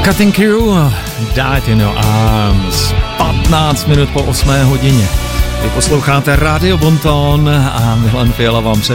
Cutting Crew, Died in Your Arms, 15 minut po 8 hodině. Vy posloucháte Rádio Bonton a Milan Fiala vám přeje